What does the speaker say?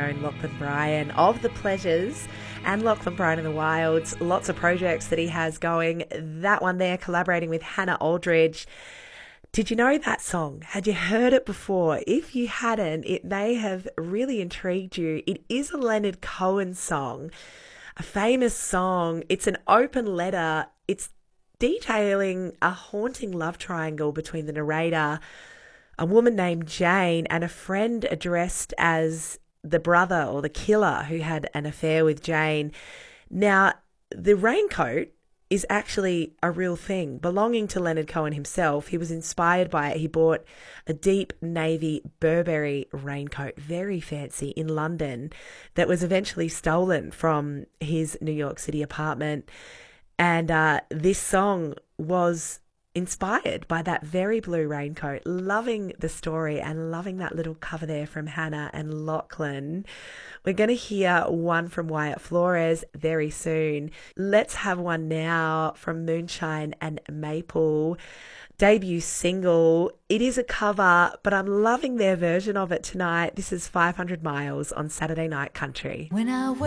own Lachlan Bryan of The Pleasures and Lachlan Bryan and the Wilds. Lots of projects that he has going. That one there, collaborating with Hannah Aldridge. Did you know that song? Had you heard it before? If you hadn't, it may have really intrigued you. It is a Leonard Cohen song, a famous song. It's an open letter. It's detailing a haunting love triangle between the narrator, a woman named Jane, and a friend addressed as the brother or the killer who had an affair with Jane. Now, the raincoat is actually a real thing belonging to Leonard Cohen himself. He was inspired by it. He bought a deep navy Burberry raincoat, very fancy, in London, that was eventually stolen from his New York City apartment. And this song was inspired by that very blue raincoat. Loving the story and loving that little cover there from Hannah and Lachlan. We're going to hear one from Wyatt Flores very soon. Let's have one now from Moonshine and Maple. Debut single. It is a cover, but I'm loving their version of it tonight. This is 500 Miles on Saturday Night Country.